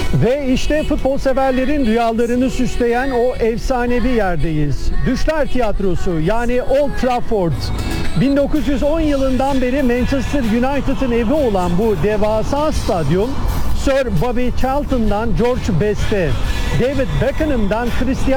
Ve işte futbol severlerin rüyalarını süsleyen o efsanevi yerdeyiz. Düşler Tiyatrosu, yani Old Trafford. 1910 yılından beri Manchester United'ın evi olan bu devasa stadyum, Sir Bobby Charlton'dan George Best'e, David Beckham'dan Cristiano